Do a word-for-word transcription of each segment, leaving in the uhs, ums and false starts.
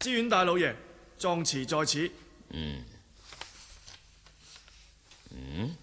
知縣大老爺，狀詞在此。 嗯嗯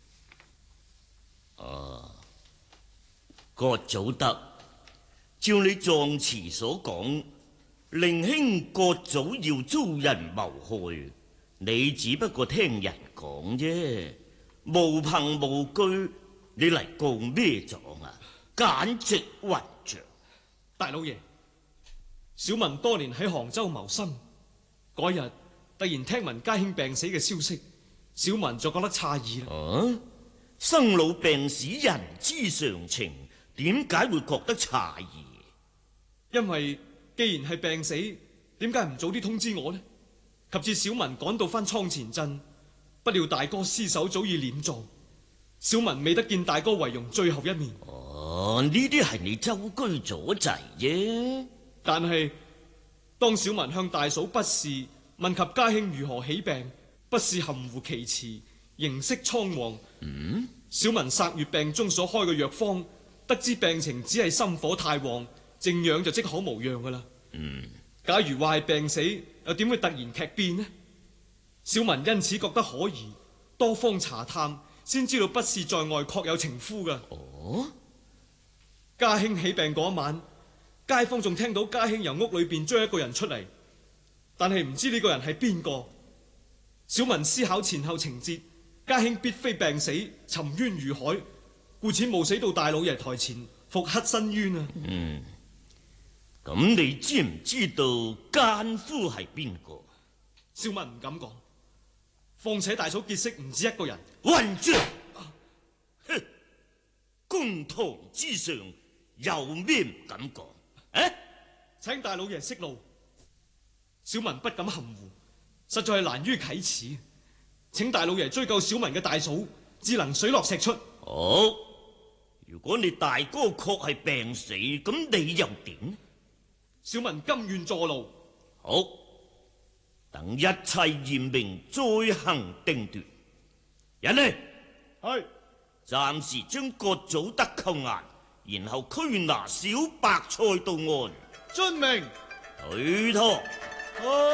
啊，郭祖德，照你狀詞所講，令兄郭祖要遭人謀害，你只不過聽人講啫，無憑無據，你嚟告咩狀啊？簡直混賬！ 大老爺，小民多年喺杭州謀生，嗰日突然聽聞家兄病死嘅消息，小民就覺得詫異啦。 啊，生老病死人之常情，點解會覺得詫異？ 因為既然係病死，點解唔早啲通知我呢？及至小民趕到翻倉前鎮，不料大哥屍首早已殮葬，小民未得見大哥遺容最後一面。 哦，呢啲係你舟車阻滯啫。 但係當小民向大嫂不是問及家兄如何起病，不是含糊其辭，形色倉皇。 嗯， 小民索閱病中所開嘅藥方，得知病情只係心火太旺，靜養就即可無恙噶啦。 嗯， 假如話係病死，又點會突然劇變呢？小民因此覺得可疑，多方查探，先知道不是在外確有情夫噶。 哦， 家兄起病嗰晚，街坊仲聽到家兄由屋裏邊追一個人出嚟，但係唔知呢個人係邊個。小民思考前後情節，家兄必非病死，沉冤如海，故此冒死到大老爺台前復刻申冤啊。 嗯，咁你知唔知道奸夫係邊個？ 小民唔敢講，況且大嫂結識唔止一個人。 混賬！哼，公堂之上有咩唔敢講？啊， 請大老爺息怒，小民不敢含糊，實在係難於啟齒，請大老爺追究小民嘅大嫂，至能水落石出。 好，如果你大哥確係病死，咁你又點？ 小民甘願坐牢。 好，等一切驗明再行定奪。人呢？ 係。 暫時將郭祖德扣押，然後拘拿小白菜到案。 遵命。 許托。